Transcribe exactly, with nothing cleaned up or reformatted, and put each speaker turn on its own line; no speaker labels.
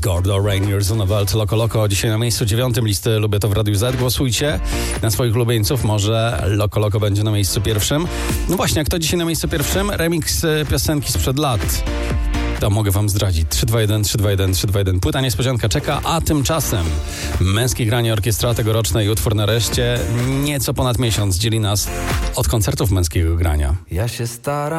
Gordo Rainiers on Welt Loco Loco. Dzisiaj na miejscu dziewiątym listy Lubię to w Radiu Z. Głosujcie na swoich ulubieńców. Może Loco Loco będzie na miejscu pierwszym. No właśnie, a kto dzisiaj na miejscu pierwszym? Remix piosenki sprzed lat. To mogę wam zdradzić. trzy dwa jeden, trzy dwa jeden, trzy dwa jeden. Płyta niespodzianka czeka, a tymczasem Męskie Granie Orkiestra tegoroczne i utwór Nareszcie nieco ponad miesiąc dzieli nas od koncertów Męskiego Grania.
Ja się staram.